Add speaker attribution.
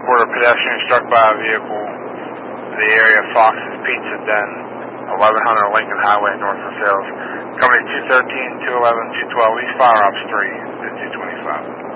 Speaker 1: report a pedestrian struck by a vehicle in the area of Fox's Pizza Den, 1100 Lincoln Highway, north of Sales. Company 213, 211, 212, East Fire Ops 3, 5225.